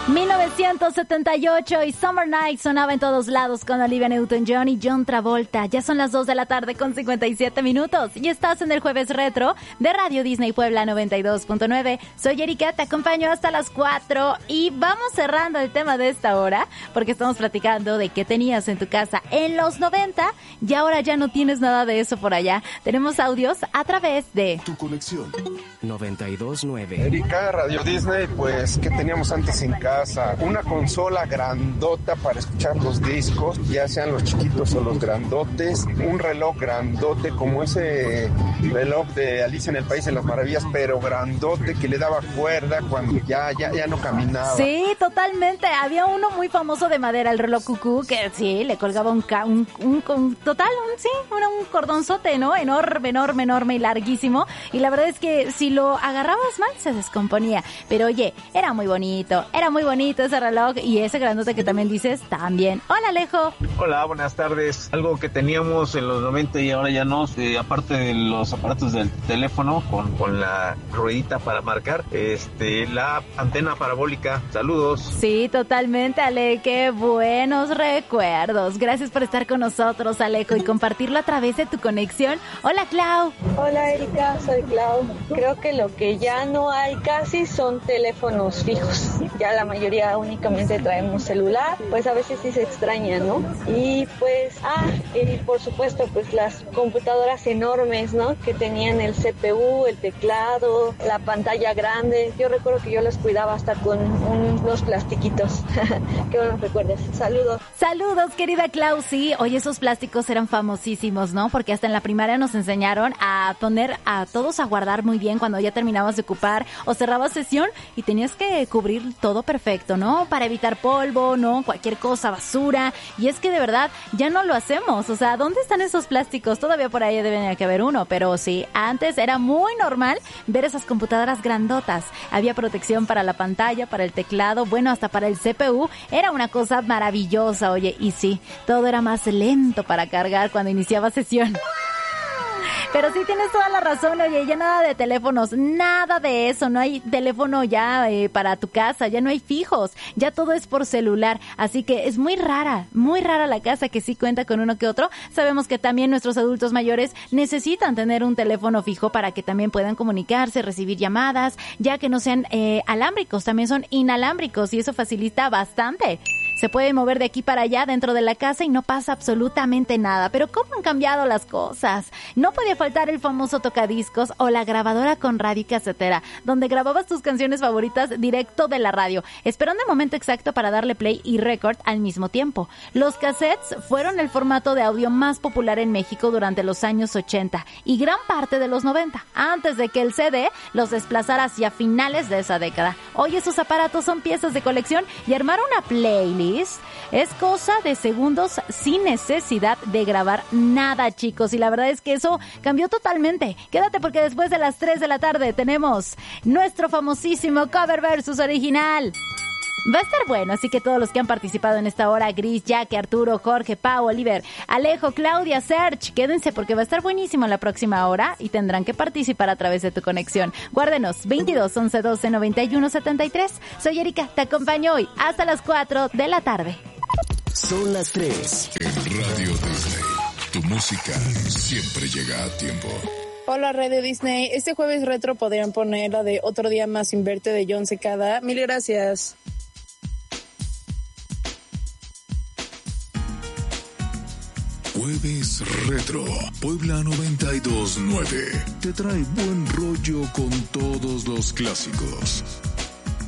1978 y Summer Night sonaba en todos lados con Olivia Newton-John y John Travolta. Ya son las 2 de la tarde con 57 minutos y estás en el Jueves Retro de Radio Disney Puebla 92.9. Soy Erika, te acompaño hasta las 4 y vamos cerrando el tema de esta hora porque estamos platicando de qué tenías en tu casa en los 90 y ahora ya no tienes nada de eso por allá. Tenemos audios a través de Tu conexión 92.9. Erika, Radio Disney, pues, ¿qué teníamos antes en casa? Una consola grandota para escuchar los discos, ya sean los chiquitos o los grandotes, un reloj grandote como ese reloj de Alicia en el País de las Maravillas, pero grandote que le daba cuerda cuando ya no caminaba. Sí, totalmente. Había uno muy famoso de madera, el reloj cucú, que sí, le colgaba un cordonzote, ¿no? Enorme y larguísimo. Y la verdad es que si lo agarrabas mal, se descomponía. Pero oye, era muy bonito ese reloj y ese grandote que también dices, también. Hola, Alejo. Hola, buenas tardes. Algo que teníamos en los 90 y ahora ya no, aparte de los aparatos del teléfono con la ruedita para marcar, la antena parabólica. Saludos. Sí, totalmente, Ale. Qué buenos recuerdos. Gracias por estar con nosotros, Alejo, y compartirlo a través de tu conexión. Hola, Clau. Hola, Erika. Soy Clau. Creo que lo que ya no hay casi son teléfonos fijos. Ya la mayoría únicamente traemos celular, pues a veces sí se extraña, ¿no? Y pues, y por supuesto, pues las computadoras enormes, ¿no? Que tenían el CPU, el teclado, la pantalla grande. Yo recuerdo que yo los cuidaba hasta con unos plastiquitos. Qué buenos recuerdos. Saludos. Saludos, querida Clau. Sí, oye, esos plásticos eran famosísimos, ¿no? Porque hasta en la primaria nos enseñaron a poner a todos a guardar muy bien cuando ya terminabas de ocupar o cerrabas sesión y tenías que cubrir todo perfecto, ¿no? Para evitar polvo, ¿no? Cualquier cosa, basura. Y es que de verdad ya no lo hacemos. O sea, ¿dónde están esos plásticos? Todavía por ahí deben que haber uno, pero sí, antes era muy normal ver esas computadoras grandotas. Había protección para la pantalla, para el teclado, bueno, hasta para el CPU. Era una cosa maravillosa, oye, y sí, todo era más lento para cargar cuando iniciaba sesión. Pero sí tienes toda la razón, oye, ya nada de teléfonos, nada de eso, no hay teléfono ya para tu casa, ya no hay fijos, ya todo es por celular, así que es muy rara la casa que sí cuenta con uno que otro. Sabemos que también nuestros adultos mayores necesitan tener un teléfono fijo para que también puedan comunicarse, recibir llamadas, ya que no sean alámbricos, también son inalámbricos y eso facilita bastante. Se puede mover de aquí para allá dentro de la casa y no pasa absolutamente nada. Pero ¿cómo han cambiado las cosas? No podía faltar el famoso tocadiscos o la grabadora con radiocasetera, donde grababas tus canciones favoritas directo de la radio, esperando el momento exacto para darle play y record al mismo tiempo. Los cassettes fueron el formato de audio más popular en México durante los años 80 y gran parte de los 90, antes de que el CD los desplazara hacia finales de esa década. Hoy esos aparatos son piezas de colección y armar una playlist es cosa de segundos sin necesidad de grabar nada, chicos. Y la verdad es que eso cambió totalmente. Quédate porque después de las 3 de la tarde tenemos nuestro famosísimo cover versus original. Va a estar bueno, así que todos los que han participado en esta hora, Gris, Jack, Arturo, Jorge, Pau, Oliver, Alejo, Claudia, Serge, quédense porque va a estar buenísimo la próxima hora y tendrán que participar a través de tu conexión. Guárdenos 22 11 12 91 73. Soy Erika, te acompaño hoy hasta las 4 de la tarde. Son las 3. En Radio Disney, tu música siempre llega a tiempo. Hola Radio Disney, este jueves retro podrían poner la de Otro Día Más Sin Verte de John Secada. Mil gracias. Jueves Retro, Puebla 92.9. Te trae buen rollo con todos los clásicos.